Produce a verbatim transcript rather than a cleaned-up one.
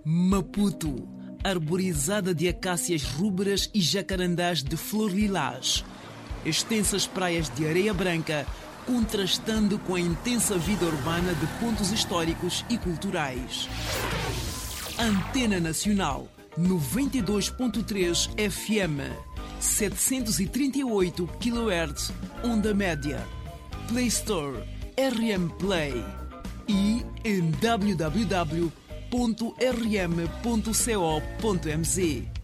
Maputo, arborizada de acácias rúberas e jacarandás de flor lilás. Extensas praias de areia branca, contrastando com a intensa vida urbana de pontos históricos e culturais. Antena Nacional, noventa e dois ponto três F M, setecentos e trinta e oito quilohertz, onda média. Play Store, R M Play e em w w w ponto r m ponto co ponto m z.